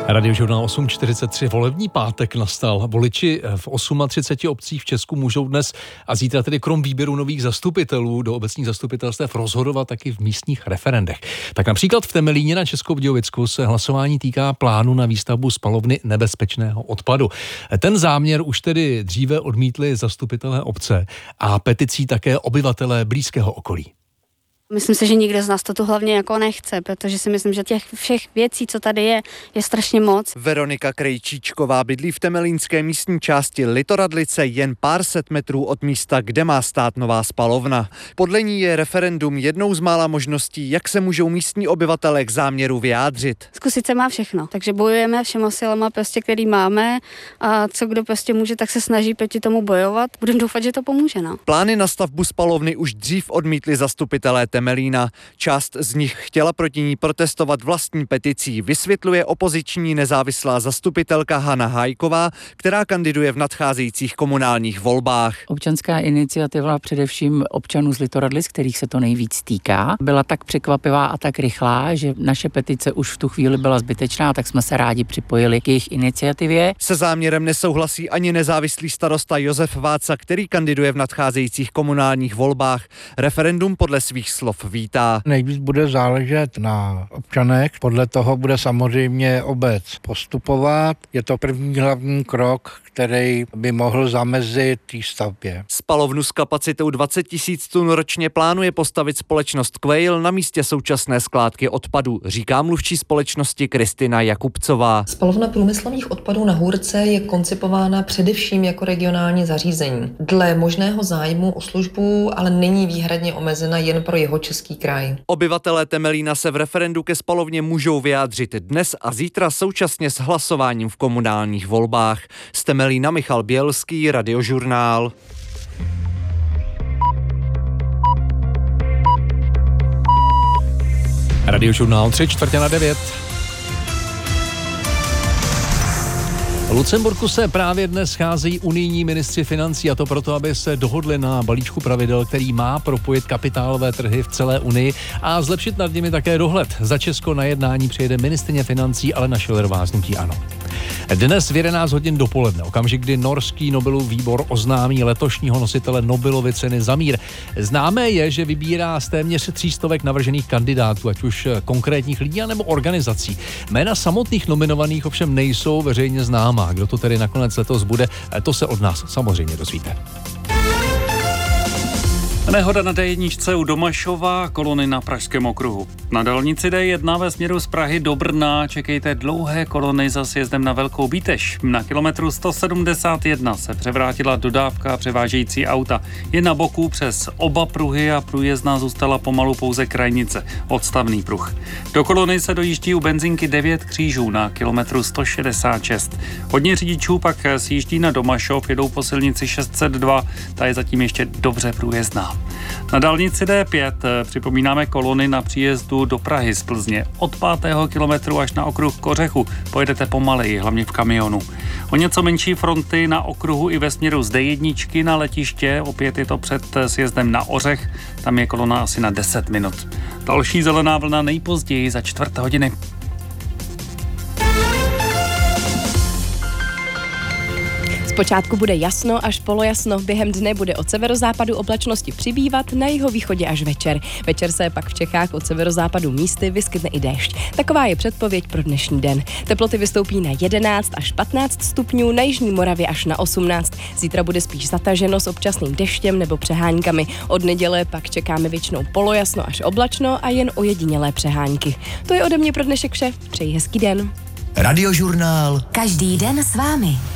Radiožurnál 8.43, volební pátek nastal. Voliči v 38 obcích v Česku můžou dnes a zítra tedy krom výběru nových zastupitelů do obecních zastupitelstev rozhodovat taky v místních referendech. Tak například v Temelíně na Českobudějovicku se hlasování týká plánu na výstavbu spalovny nebezpečného odpadu. Ten záměr už tedy dříve odmítli zastupitelé obce a peticí také obyvatelé blízkého okolí. Myslím si, že nikdo z nás to tu hlavně jako nechce, protože si myslím, že těch všech věcí, co tady je strašně moc. Veronika Krejčíčková bydlí v temelínské místní části Litoradlice jen pár set metrů od místa, kde má stát nová spalovna. Podle ní je referendum jednou z mála možností, jak se můžou místní obyvatelé k záměru vyjádřit. Zkusit se má všechno, takže bojujeme všema silama, který máme a co kdo může, tak se snaží proti tomu bojovat. Budeme doufat, že to pomůže. No. Plány na stavbu spalovny už dřív odmítli zastupitelé Temelína. Část z nich chtěla proti ní protestovat vlastní peticí, vysvětluje opoziční nezávislá zastupitelka Hana Hájková, která kandiduje v nadcházejících komunálních volbách. Občanská iniciativa především občanů z Litoradlic, kterých se to nejvíc týká, byla tak překvapivá a tak rychlá, že naše petice už v tu chvíli byla zbytečná, tak jsme se rádi připojili k jejich iniciativě. Se záměrem nesouhlasí ani nezávislý starosta Josef Váca, který kandiduje v nadcházejících komunálních volbách. Referendum podle svých slov vítá. Nejvíc bude záležet na občanech, podle toho bude samozřejmě obec postupovat. Je to první hlavní krok, který by mohl zamezit té stavbě. Spalovnu s kapacitou 20 000 tun ročně plánuje postavit společnost Quail na místě současné skládky odpadů, říká mluvčí společnosti Kristina Jakubcová. Spalovna průmyslových odpadů na Hůrce je koncipována především jako regionální zařízení. Dle možného zájmu o službu ale není výhradně omezena jen pro Jihočeský kraj. Obyvatelé Temelína se v referendu ke spalovně můžou vyjádřit dnes a zítra současně s hlasováním v komunálních volbách. Z Temelína Michal Bělský, Radiožurnál. Radiožurnál 8:45. V Lucemburku se právě dnes scházejí unijní ministři financí, a to proto, aby se dohodli na balíčku pravidel, který má propojit kapitálové trhy v celé Unii a zlepšit nad nimi také dohled. Za Česko na jednání přijede ministryně financí Alena Schillerová z hnutí ANO. Dnes v 11 hodin dopoledne, okamžik, kdy norský Nobelův výbor oznámí letošního nositele Nobelovy ceny za mír. Známé je, že vybírá z téměř 300 navržených kandidátů, ať už konkrétních lidí, anebo organizací. Jména samotných nominovaných ovšem nejsou veřejně známá. Kdo to tedy nakonec letos bude, to se od nás samozřejmě dozvíte. Nehoda na D1 u Domašova, kolony na Pražském okruhu. Na dálnici D1 ve směru z Prahy do Brna čekejte dlouhé kolony za sjezdem na Velkou Bítež. Na kilometru 171 se převrátila dodávka převážející auta. Je na boku přes oba pruhy a průjezdná zůstala pomalu pouze krajnice, odstavný pruh. Do kolony se dojíždí u benzinky 9 Křížů na kilometru 166. Hodně řidičů pak sjíždí na Domašov, jedou po silnici 602, ta je zatím ještě dobře průjezdná. Na dálnici D5 připomínáme kolony na příjezdu do Prahy z Plzně. Od 5. kilometru až na okruh Kořechu pojedete pomaleji, hlavně v kamionu. O něco menší fronty na okruhu i ve směru z D1 na letiště, opět je to před sjezdem na Ořech, tam je kolona asi na 10 minut. Další zelená vlna nejpozději za 4 hodiny. Zpočátku bude jasno až polojasno, během dne bude od severozápadu oblačnosti přibývat, na jihovýchodě až večer. Večer se pak v Čechách od severozápadu místy vyskytne i déšť. Taková je předpověď pro dnešní den. Teploty vystoupí na 11 až 15 stupňů, na jižní Moravě až na 18. Zítra bude spíš zataženo s občasným deštěm nebo přeháňkami. Od neděle pak čekáme většinou polojasno až oblačno a jen ojedinělé přehánky. To je ode mě pro dnešek vše. Přeji hezký den. Radiožurnál. Každý den s vámi.